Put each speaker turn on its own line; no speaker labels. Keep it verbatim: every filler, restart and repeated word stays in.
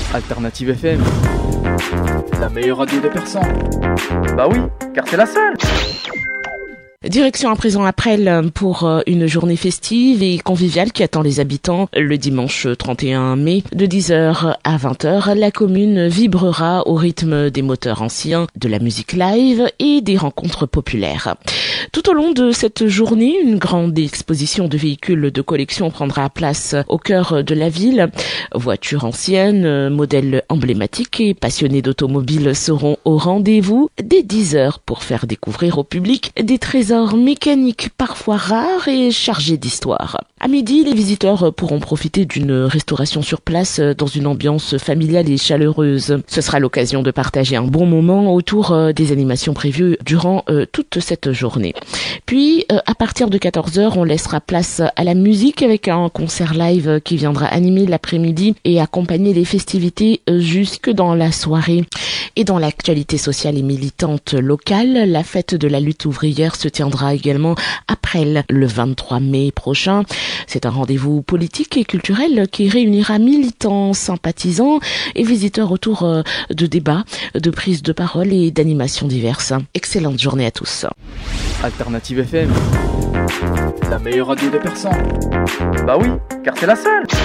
Alternative F M, la meilleure radio des Persans. Bah oui, car c'est la seule.
Direction à présent à Presles pour une journée festive et conviviale qui attend les habitants. Le dimanche trente et un mai, de dix heures à vingt heures, la commune vibrera au rythme des moteurs anciens, de la musique live et des rencontres populaires. Tout au long de cette journée, une grande exposition de véhicules de collection prendra place au cœur de la ville. Voitures anciennes, modèles emblématiques et passionnés d'automobiles seront au rendez-vous dès dix heures pour faire découvrir au public des trésors mécaniques parfois rares et chargés d'histoire. À midi, les visiteurs pourront profiter d'une restauration sur place dans une ambiance familiale et chaleureuse. Ce sera l'occasion de partager un bon moment autour des animations prévues durant toute cette journée. Puis, à partir de quatorze heures, on laissera place à la musique avec un concert live qui viendra animer l'après-midi et accompagner les festivités jusque dans la soirée. Et dans l'actualité sociale et militante locale, la fête de la lutte ouvrière se tiendra également à Presles le vingt-trois mai prochain. C'est un rendez-vous politique et culturel qui réunira militants, sympathisants et visiteurs autour de débats, de prises de parole et d'animations diverses. Excellente journée à tous.
Alternative F M, la meilleure radio des Persans. Bah oui, car c'est la seule.